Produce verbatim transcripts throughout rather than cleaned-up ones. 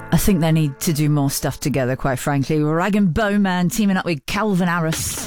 I think they need to do more stuff together, quite frankly. Rag and Bowman teaming up with Calvin Harris.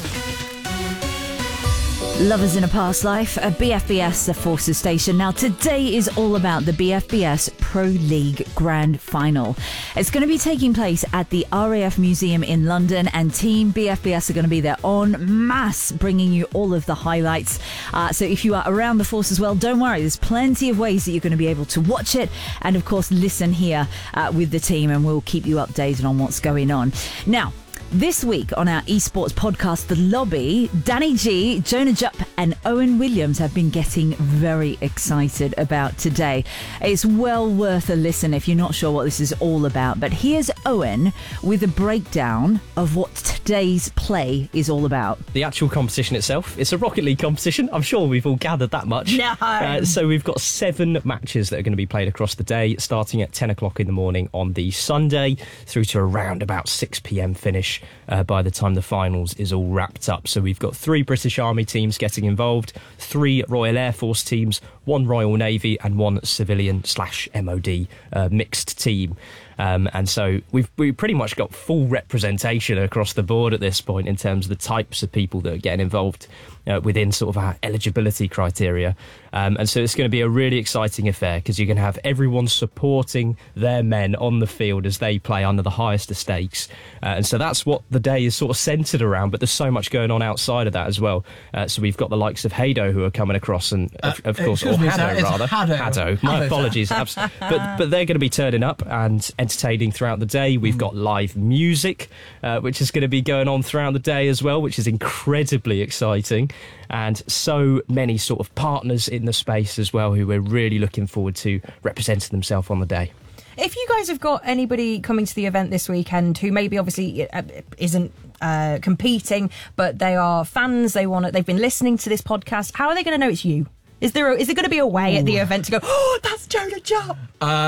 Lovers in a Past Life, a B F B S, the Forces Station. Now, today is all about the B F B S Pro League Grand Final. It's going to be taking place at the R A F Museum in London, and Team B F B S are going to be there en masse, bringing you all of the highlights. Uh, so if you are around the Force as well, don't worry, there's plenty of ways that you're going to be able to watch it and, of course, listen here uh, with the team, and we'll keep you updated on what's going on. Now, this week on our esports podcast, The Lobby, Danny G, Jonah Jupp and Owen Williams have been getting very excited about today. It's well worth a listen if you're not sure what this is all about. But here's Owen with a breakdown of what today's play is all about. The actual competition itself, it's a Rocket League competition. I'm sure we've all gathered that much. No. Uh, so we've got seven matches that are going to be played across the day, starting at ten o'clock in the morning on the Sunday through to around about six p.m. finish. Uh, by the time the finals is all wrapped up. So we've got three British Army teams getting involved, three Royal Air Force teams, one Royal Navy and one civilian slash M O D uh, mixed team. Um, and so we've we pretty much got full representation across the board at this point in terms of the types of people that are getting involved uh, within sort of our eligibility criteria. Um, and so it's going to be a really exciting affair because you're going to have everyone supporting their men on the field as they play under the highest of stakes. Uh, and so that's what the day is sort of centred around, but there's so much going on outside of that as well. Uh, so we've got the likes of Hado who are coming across, and of, of uh, course, or me, Hado sir, rather. Hado. Hado. My Hado, apologies. Abs- but, but they're going to be turning up and entertaining throughout the day. We've got live music, uh, which is going to be going on throughout the day as well, which is incredibly exciting. And so many sort of partners in the space as well who we're really looking forward to representing themselves on the day. If you guys have got anybody coming to the event this weekend who maybe obviously uh, isn't uh, competing, but they are fans, they want to, they've been listening to this podcast, how are they going to know it's you? Is there a, is there going to be a way Ooh. at the event to go, oh, that's Jonah Jupp? Uh,